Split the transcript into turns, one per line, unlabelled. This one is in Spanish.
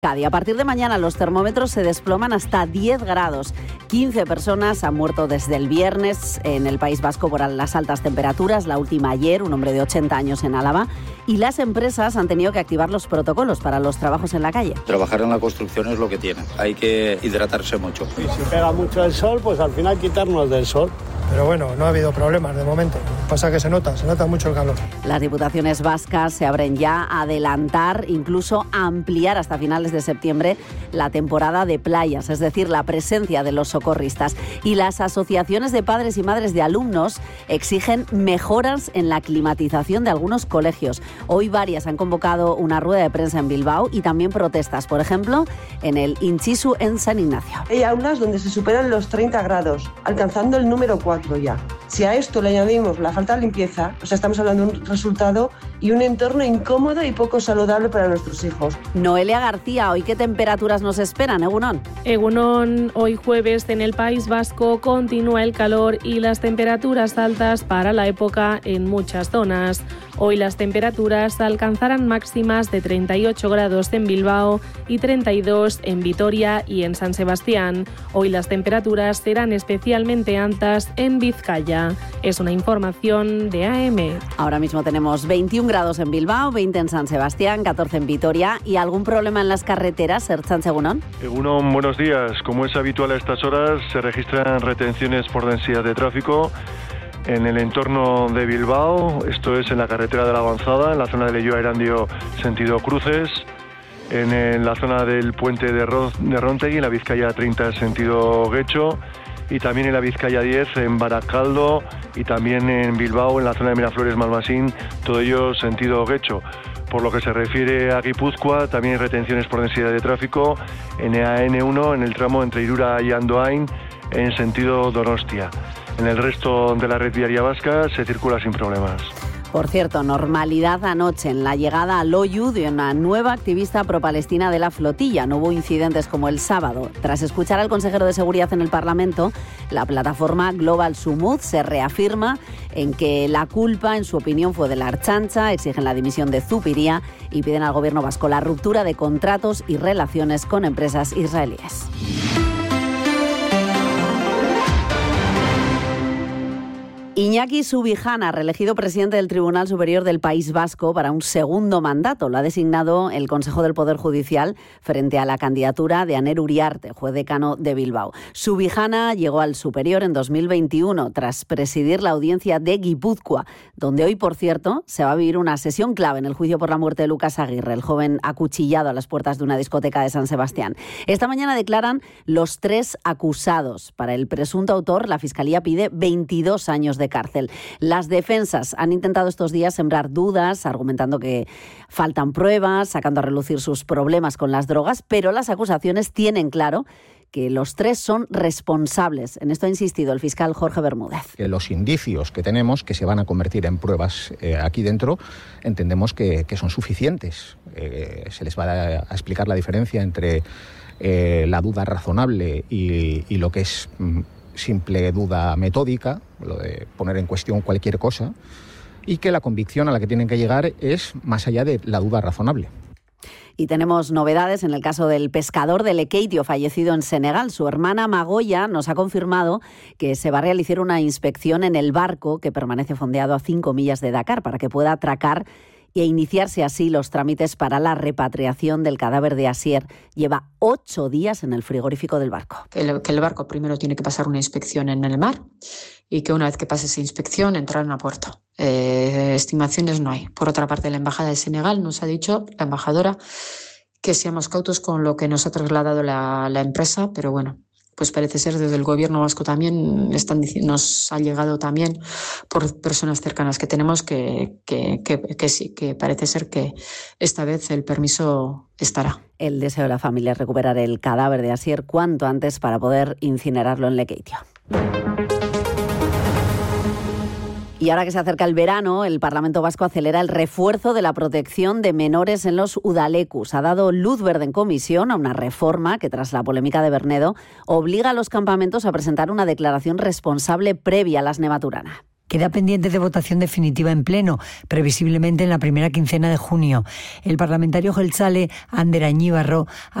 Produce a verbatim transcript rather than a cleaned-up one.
A partir de mañana los termómetros se desploman hasta diez grados. quince personas han muerto desde el viernes en el País Vasco por las altas temperaturas. La última ayer, un hombre de ochenta años en Álava. Y las empresas han tenido que activar los protocolos para los trabajos en la calle.
Trabajar en la construcción es lo que tiene. Hay que hidratarse mucho.
Y si pega mucho el sol, pues al final quitarnos del sol.
Pero bueno, no ha habido problemas de momento. Pasa que se nota, se nota mucho el calor.
Las diputaciones vascas se abren ya a adelantar, incluso a ampliar hasta finales de septiembre la temporada de playas, es decir, la presencia de los socorristas. Y las asociaciones de padres y madres de alumnos exigen mejoras en la climatización de algunos colegios. Hoy varias han convocado una rueda de prensa en Bilbao y también protestas, por ejemplo, en el Intxisu en San Ignacio.
Hay aulas donde se superan los treinta grados, alcanzando el número cuatro ya. Si a esto le añadimos la falta de limpieza, o sea, estamos hablando de un resultado y un entorno incómodo y poco saludable para nuestros hijos.
Noelia García, ¿hoy qué temperaturas nos esperan, Egunon?
Egunon, hoy jueves en el País Vasco continúa el calor y las temperaturas altas para la época en muchas zonas. Hoy las temperaturas alcanzarán máximas de treinta y ocho grados en Bilbao y treinta y dos en Vitoria y en San Sebastián. Hoy las temperaturas serán especialmente altas en Vizcaya. Es una información de A M.
Ahora mismo tenemos veintiún grados en Bilbao, veinte en San Sebastián, catorce en Vitoria. ¿Y algún problema en las carreteras, Ertxan Egunon?
Egunon, buenos días. Como es habitual a estas horas, se registran retenciones por densidad de tráfico en el entorno de Bilbao, esto es en la carretera de la Avanzada, en la zona de Leioa Erandio, sentido cruces, en, en la zona del puente de, Ro- de Rontegui, en la Vizcaya treinta, sentido Guecho, y también en la Vizcaya diez, en Baracaldo, y también en Bilbao, en la zona de Miraflores-Malmasín, todo ello sentido Guecho. Por lo que se refiere a Guipúzcoa, también hay retenciones por densidad de tráfico en E A N uno, en el tramo entre Irura y Andoain, en sentido Donostia. En el resto de la red viaria vasca se circula sin problemas.
Por cierto, normalidad anoche en la llegada a Loiu de una nueva activista pro-palestina de la flotilla. No hubo incidentes como el sábado. Tras escuchar al consejero de Seguridad en el Parlamento, la plataforma Global Sumud se reafirma en que la culpa, en su opinión, fue de la Ertzaintza, exigen la dimisión de Zupiria y piden al gobierno vasco la ruptura de contratos y relaciones con empresas israelíes. Iñaki Subijana, reelegido presidente del Tribunal Superior del País Vasco para un segundo mandato. Lo ha designado el Consejo del Poder Judicial frente a la candidatura de Aner Uriarte, juez decano de Bilbao. Subijana llegó al Superior en dos mil veintiuno tras presidir la audiencia de Guipúzcoa, donde hoy, por cierto, se va a vivir una sesión clave en el juicio por la muerte de Lucas Aguirre, el joven acuchillado a las puertas de una discoteca de San Sebastián. Esta mañana declaran los tres acusados. Para el presunto autor, la Fiscalía pide veintidós años de cárcel. Las defensas han intentado estos días sembrar dudas, argumentando que faltan pruebas, sacando a relucir sus problemas con las drogas, pero las acusaciones tienen claro que los tres son responsables. En esto ha insistido el fiscal Jorge Bermúdez.
Que los indicios que tenemos, que se van a convertir en pruebas eh, aquí dentro, entendemos que, que son suficientes. Eh, se les va a, a explicar la diferencia entre eh, la duda razonable y, y lo que es mm, simple duda metódica, lo de poner en cuestión cualquier cosa, y que la convicción a la que tienen que llegar es más allá de la duda razonable.
Y tenemos novedades en el caso del pescador de Lekeitio, fallecido en Senegal. Su hermana Magoya nos ha confirmado que se va a realizar una inspección en el barco que permanece fondeado a cinco millas de Dakar para que pueda atracar e iniciarse así los trámites para la repatriación del cadáver de Asier. Lleva ocho días en el frigorífico del barco.
Que el, que el barco primero tiene que pasar una inspección en el mar y que una vez que pase esa inspección entrar en a puerto. Eh, estimaciones no hay. Por otra parte, la Embajada de Senegal nos ha dicho, la embajadora, que seamos cautos con lo que nos ha trasladado la, la empresa, pero bueno, pues parece ser desde el gobierno vasco también están diciendo, nos ha llegado también por personas cercanas que tenemos que, que, que, que sí, que parece ser que esta vez el permiso estará.
El deseo de la familia es recuperar el cadáver de Asier cuanto antes para poder incinerarlo en Lekeitio. Y ahora que se acerca el verano, el Parlamento Vasco acelera el refuerzo de la protección de menores en los udalekus. Ha dado luz verde en comisión a una reforma que, tras la polémica de Bernedo, obliga a los campamentos a presentar una declaración responsable previa a las Nevaturana.
queda pendiente de votación definitiva en pleno, previsiblemente en la primera quincena de junio. El parlamentario jeltzale Ander Añíbarro